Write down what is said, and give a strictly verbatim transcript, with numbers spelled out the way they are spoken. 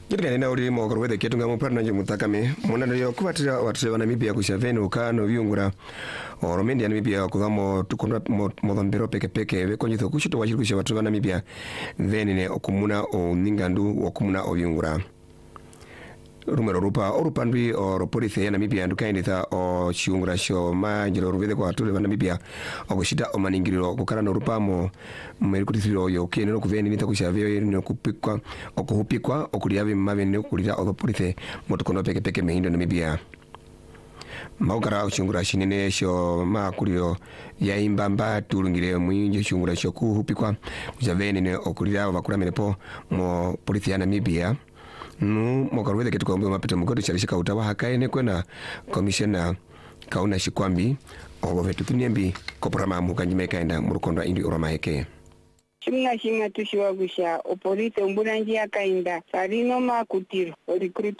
Jirikani na uri mo korwede ketunga mu partner mutakame mona yo kubatira watu bana Namibia kushaveni ukano vyungura oromendi ya Namibia kugamo tukondwa modambero peke peke bekonyito kushito washirikisha watu bana Namibia venine okumuna o ningandu okumuna o vyungura rumero rupa orupandwi o polisi ya Namibia ndukainitha o chiungura sho manjiro ruvede kwa tule bana Namibia okushita omaningiriro kukara no rupamo merikutisiro yo kienero kuveni nita kushavyo no kupikwa okuhupikwa okuliabe mavene okulira o polisi motokono peke peke mehindo Namibia maukara uchungura shinene sho makuliro ya imbamba tulungire mwinje chungura sho kuhupikwa kushaveni ne okulira bakura menepo mo polisi ya Namibia nu mokarwede ketu kwa mapita mgodo chalishika utawa hakaine kwena komishena kauna shikwambi obo vetu tunyembi koprama mukanjimeka enda murukondo indi urama heke Shimna shimna tushiwa gusha opolite umbuna njia kainda sarino makutiro o recruit